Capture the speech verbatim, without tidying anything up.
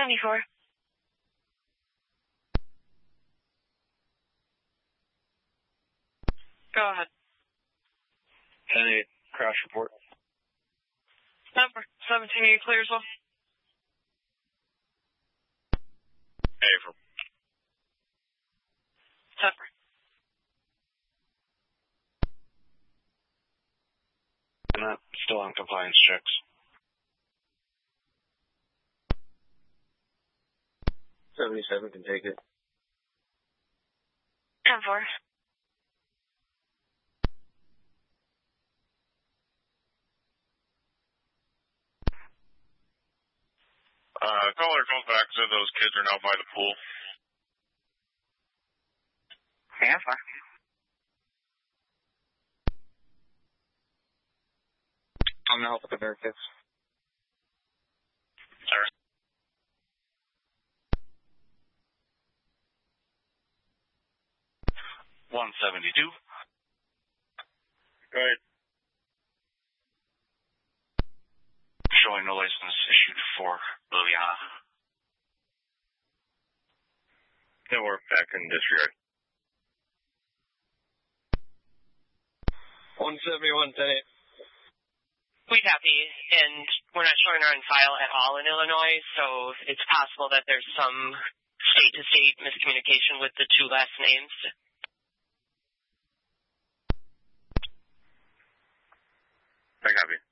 seventy-four. Go ahead. ten eight, crash report. Number seventeen eight clear as well. April. September. And that still on compliance checks. seventy-seven can take it. ten four. Uh, caller calls back, said those kids are now by the pool. ten four. I'm gonna help with the bear kids. Sir. one seventy-two. Go ahead. Showing no license issued for Liliana. Then we're back in disregard. one seventy-one, ten eight. We copy, and we're not showing her on file at all in Illinois, so it's possible that there's some state-to-state miscommunication with the two last names. I copy.